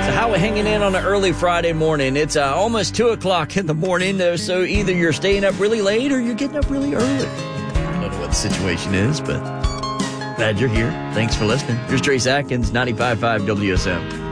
So how we hanging in on an early Friday morning? It's almost 2 o'clock in the morning, so either you're staying up really late or you're getting up really early. I don't know what the situation is, but glad you're here. Thanks for listening. Here's Trace Atkins, 95.5 WSM.